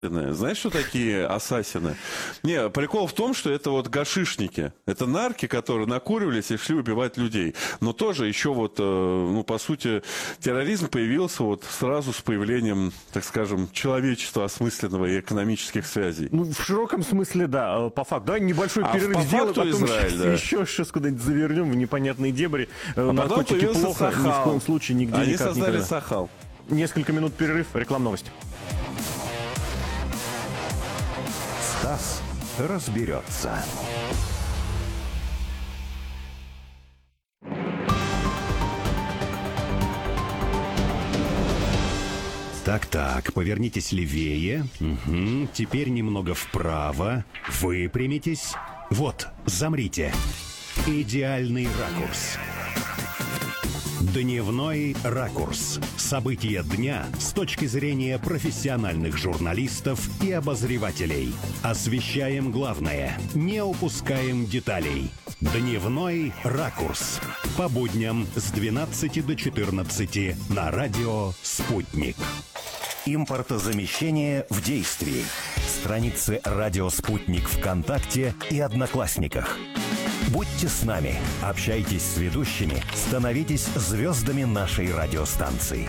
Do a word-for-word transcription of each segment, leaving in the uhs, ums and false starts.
Знаешь, что такие ассасины? Не, прикол в том, что это вот гашишники. Это нарки, которые накуривались и шли убивать людей. Но тоже еще вот, ну, по сути, терроризм появился вот сразу с появлением, так скажем, человечества осмысленного и экономических связей. Ну, в широком смысле, да, по факту. Давай небольшой а перерыв по сделаем, потом Израиль, да. еще сейчас куда-нибудь завернем в непонятные дебри. А наркотики плохо, Сахал. ни в коем случае, нигде, Они никак, создали никогда. Сахал. Несколько минут перерыв, реклам-новости. Стас разберется. Так-так, повернитесь левее. Угу. Теперь немного вправо. Выпрямитесь. Вот, замрите. Идеальный ракурс. Дневной ракурс. События дня с точки зрения профессиональных журналистов и обозревателей. Освещаем главное, не упускаем деталей. Дневной ракурс. По будням с двенадцати до четырнадцати на радио «Спутник». Импортозамещение в действии. Страницы «Радио Спутник» ВКонтакте и Одноклассниках. Будьте с нами, общайтесь с ведущими, становитесь звездами нашей радиостанции.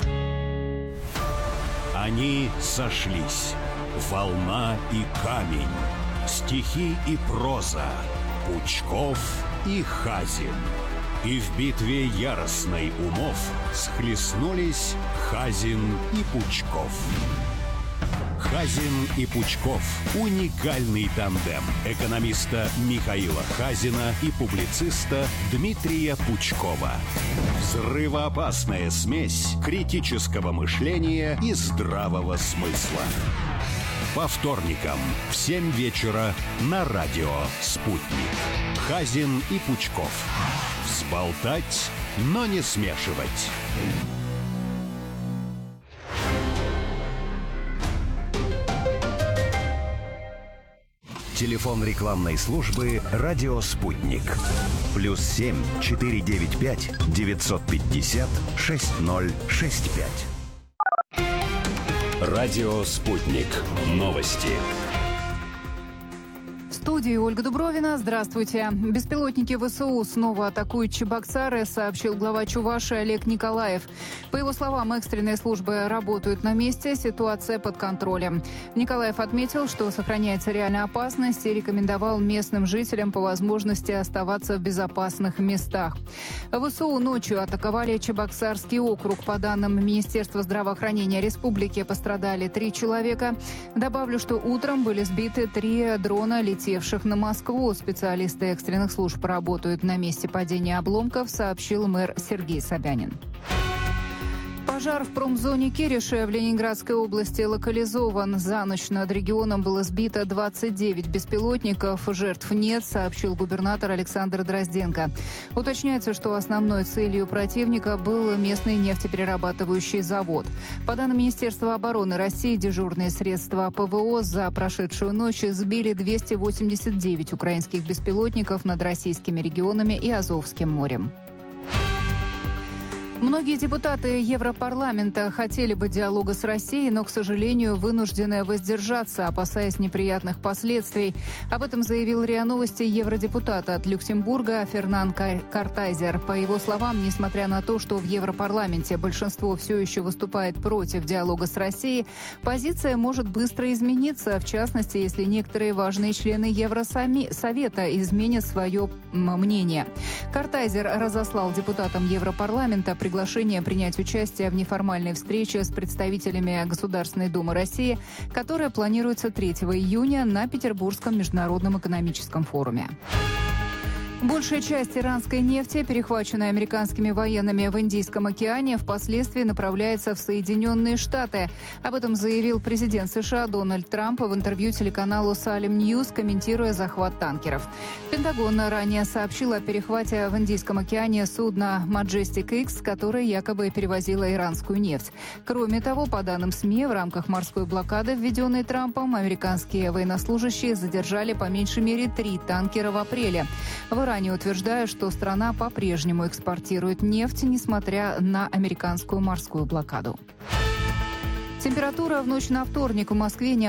Они сошлись. Волна и камень, стихи и проза, Пучков и Хазин. И в битве яростной умов схлестнулись Хазин и Пучков. Хазин и Пучков – уникальный тандем экономиста Михаила Хазина и публициста Дмитрия Пучкова. Взрывоопасная смесь критического мышления и здравого смысла. По вторникам в семь вечера на радио «Спутник». Хазин и Пучков. Взболтать, но не смешивать. Телефон рекламной службы «Радио Спутник». Плюс семь четыре девять пять девятьсот пятьдесят шесть ноль шесть пять. Радио Спутник. Новости. В студии Ольга Дубровина. Здравствуйте. Беспилотники ВСУ снова атакуют Чебоксары, сообщил глава Чувашии Олег Николаев. По его словам, экстренные службы работают на месте, ситуация под контролем. Николаев отметил, что сохраняется реальная опасность и рекомендовал местным жителям по возможности оставаться в безопасных местах. ВСУ ночью атаковали Чебоксарский округ. По данным Министерства здравоохранения республики, пострадали три человека. Добавлю, что утром были сбиты три дрона, летевших на Москву. Специалисты экстренных служб работают на месте падения обломков, сообщил мэр Сергей Собянин. Пожар в промзоне Кириши в Ленинградской области локализован. За ночь над регионом было сбито двадцать девять беспилотников. Жертв нет, сообщил губернатор Александр Дрозденко. Уточняется, что основной целью противника был местный нефтеперерабатывающий завод. По данным Министерства обороны России, дежурные средства ПВО за прошедшую ночь сбили двести восемьдесят девять украинских беспилотников над российскими регионами и Азовским морем. Многие депутаты Европарламента хотели бы диалога с Россией, но, к сожалению, вынуждены воздержаться, опасаясь неприятных последствий. Об этом заявил РИА Новости евродепутат от Люксембурга Фернан Картайзер. По его словам, несмотря на то, что в Европарламенте большинство все еще выступает против диалога с Россией, позиция может быстро измениться, в частности, если некоторые важные члены Евросовета изменят свое мнение. Картайзер разослал депутатам Европарламента приглашение принять участие в неформальной встрече с представителями Государственной Думы России, которая планируется третьего июня на Петербургском международном экономическом форуме. Большая часть иранской нефти, перехваченной американскими военными в Индийском океане, впоследствии направляется в Соединенные Штаты. Об этом заявил президент США Дональд Трамп в интервью телеканалу Салем Ньюс, комментируя захват танкеров. Пентагон ранее сообщил о перехвате в Индийском океане судна Majestic X, которое якобы перевозило иранскую нефть. Кроме того, по данным СМИ, в рамках морской блокады, введенной Трампом, американские военнослужащие задержали по меньшей мере три танкера в апреле. В Ранее утверждая, что страна по-прежнему экспортирует нефть, несмотря на американскую морскую блокаду. Температура в ночь на вторник в Москве не